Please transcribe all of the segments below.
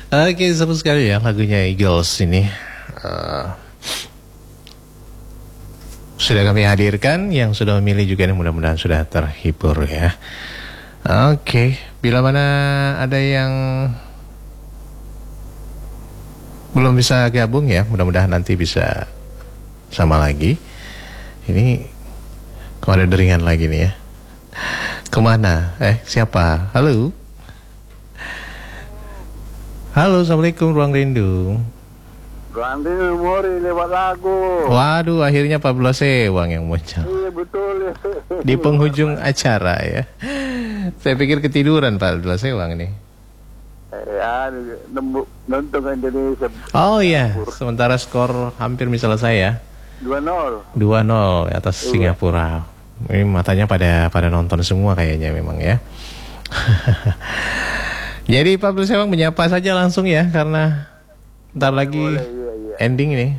Oke, seru sekali ya lagunya Eagles ini. Sudah kami hadirkan, yang sudah memilih juga mudah-mudahan sudah terhibur ya. Oke, bila mana ada yang belum bisa gabung ya, mudah-mudahan nanti bisa sama lagi. Ini kok ada deringan lagi nih ya. Kemana? Siapa? Halo? Halo, Assalamualaikum Ruang Rindu. Ruang Rindu Mori lewat lagu. Waduh, akhirnya Pablo Sewang yang muncul. Iya betul. Di penghujung acara ya. Saya pikir ketiduran Pablo Sewang nih. Nonton Indonesia. Oh iya, sementara skor hampir selesai ya. 2-0. 2-0 atas Singapura. Ini matanya pada nonton semua kayaknya memang ya. Jadi Pablo Sewang menyapa saja langsung ya, karena ntar lagi boleh, ending ini.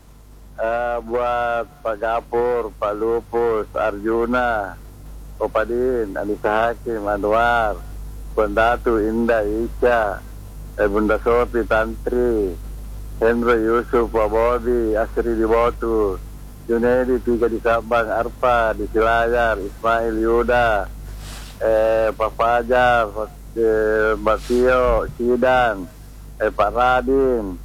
Buat Pak Gapur, Pak Lupus, Arjuna, Opadin, Anissa Hakim, Anwar, Bundatu, Indah, Isya, Bunda Sofi, Tantri, Hendro, Yusuf, Pak Bodi, Asri di Botu, Junedi, Tiga di Sabang, Arfa di Silayar, Ismail, Yuda, Pak Fajar, Mbak Tio, Sidan, Pak Radin,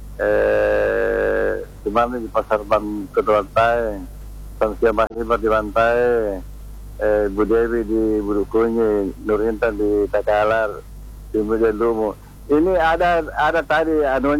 di mana di Pasar Ban Keduantai, Samsia Mahlibat di Bantai, Bu Dewi di Budukunyi, Nurintan di Takalar, di Mujalumu. Ini ada tadi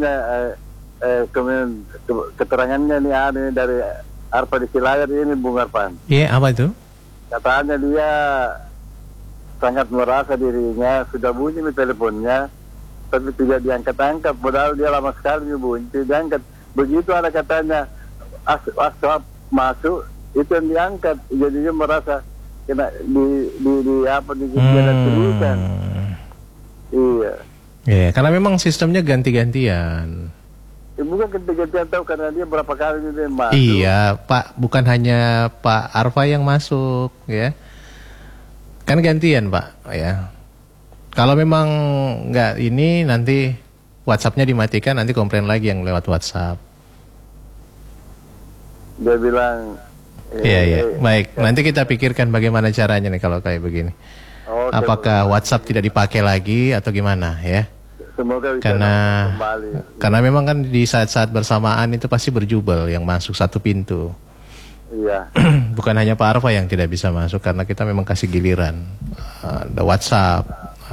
keterangannya nih dari Arfa di Silayar ini, Bung Arfan. Iya, apa itu? Katanya dia sangat merasa dirinya sudah bunyi teleponnya, tapi tidak diangkat-angkat. Padahal dia lama sekali bunyi, tidak diangkat. Begitu ada katanya asap masuk, itu yang diangkat. Jadi dia merasa kena di terusan. Iya. Iya, karena memang sistemnya ganti-gantian. Bukan ganti-gantian tahu, karena dia berapa kali dia masuk. Iya, Pak, bukan hanya Pak Arfa yang masuk ya. Kan gantian Pak ya. Kalau memang nggak ini, nanti WhatsApp-nya dimatikan, nanti komplain lagi yang lewat WhatsApp. Dia bilang iya. Baik, nanti kita pikirkan bagaimana caranya nih kalau kayak begini. Apakah WhatsApp tidak dipakai lagi atau gimana ya? Semoga bisa kembali. Karena memang kan di saat-saat bersamaan itu pasti berjubel yang masuk satu pintu. Iya. Bukan hanya Pak Arfa yang tidak bisa masuk, karena kita memang kasih giliran. Ada WhatsApp.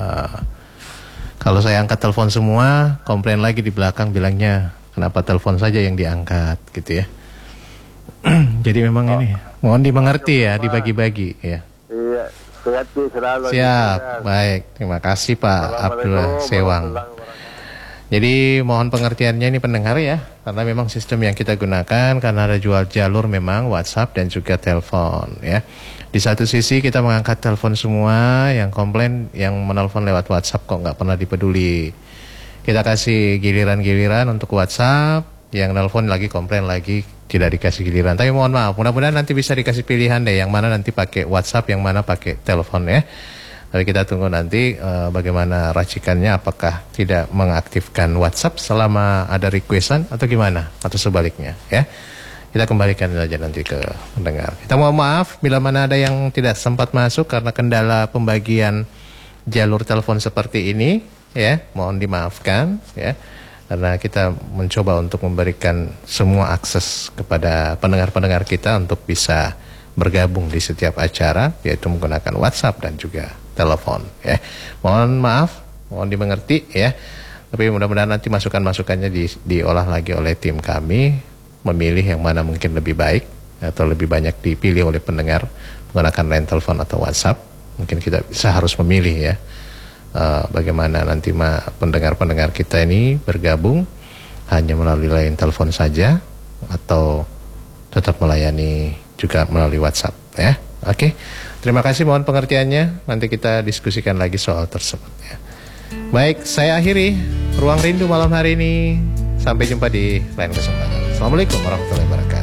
Kalau saya angkat telepon semua, komplain lagi di belakang bilangnya kenapa telepon saja yang diangkat gitu ya. Jadi memang ini mohon dimengerti ya, dibagi-bagi ya. Iya, sehat selalu. Siap, baik. Terima kasih Pak Abdullah Sewang. Jadi mohon pengertiannya ini pendengar ya, karena memang sistem yang kita gunakan karena ada jual jalur memang WhatsApp dan juga telepon ya. Di satu sisi kita mengangkat telepon semua, yang komplain yang menelpon lewat WhatsApp kok nggak pernah dipeduli. Kita kasih giliran-giliran untuk WhatsApp, yang nelpon lagi komplain lagi tidak dikasih giliran. Tapi mohon maaf, mudah-mudahan nanti bisa dikasih pilihan deh, yang mana nanti pakai WhatsApp, yang mana pakai telepon ya. Tapi kita tunggu nanti bagaimana racikannya, apakah tidak mengaktifkan WhatsApp selama ada requestan atau gimana, atau sebaliknya ya. Kita kembalikan saja nanti ke pendengar. Kita mohon maaf bila mana ada yang tidak sempat masuk karena kendala pembagian jalur telepon seperti ini ya, mohon dimaafkan ya. Karena kita mencoba untuk memberikan semua akses kepada pendengar-pendengar kita untuk bisa bergabung di setiap acara, yaitu menggunakan WhatsApp dan juga telepon ya. Mohon maaf, mohon dimengerti ya. Tapi mudah-mudahan nanti masukan-masukannya diolah lagi oleh tim kami, memilih yang mana mungkin lebih baik atau lebih banyak dipilih oleh pendengar menggunakan line telepon atau WhatsApp. Mungkin kita bisa harus memilih ya, bagaimana nanti pendengar-pendengar kita ini bergabung hanya melalui line telepon saja atau tetap melayani juga melalui WhatsApp ya. Oke. Terima kasih, mohon pengertiannya. Nanti kita diskusikan lagi soal tersebut ya. Baik, saya akhiri Ruang Rindu malam hari ini. Sampai jumpa di lain kesempatan. Assalamualaikum warahmatullahi wabarakatuh.